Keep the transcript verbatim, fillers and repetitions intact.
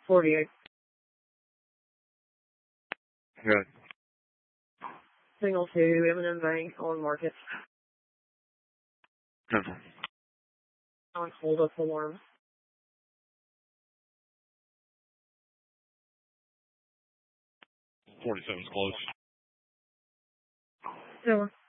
forty-eight. Good. Single two, M and M Bank on Market. Good. On hold up alarm. forty-seven's close. Zero.